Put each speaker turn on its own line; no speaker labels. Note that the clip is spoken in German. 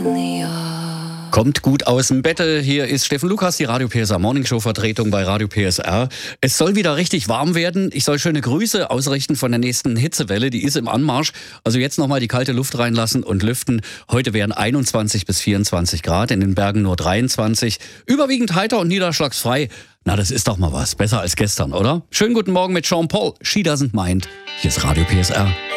Kommt gut aus dem Bette. Hier ist Steffen Lukas, die Radio PSR Morning Show Vertretung bei Radio PSR. Es soll wieder richtig warm werden. Ich soll schöne Grüße ausrichten von der nächsten Hitzewelle. Die ist im Anmarsch. Also jetzt nochmal die kalte Luft reinlassen und lüften. Heute wären 21 bis 24 Grad, in den Bergen nur 23. Überwiegend heiter und niederschlagsfrei. Na, das ist doch mal was. Besser als gestern, oder? Schönen guten Morgen mit Sean Paul. She Doesn't Mind. Hier ist Radio PSR.